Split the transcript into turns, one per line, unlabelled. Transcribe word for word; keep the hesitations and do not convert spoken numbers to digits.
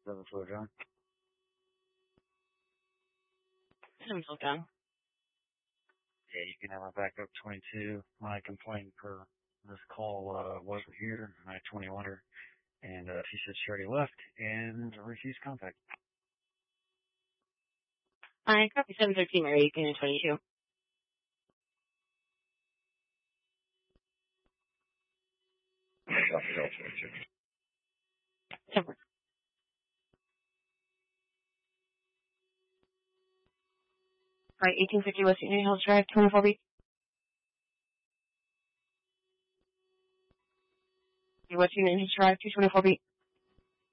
seven four John.
seven four John.
Yeah, you can have my backup twenty-two. My complaint per this call uh, wasn't here. I twenty-one her, and uh, she said she already left and refused contact.
I copy seven thirteen, Mary, you can twenty-two. Seven. All right, eighteen fifty West Union Hills Drive, twenty-four B. West Union Hills Drive, two twenty-four B.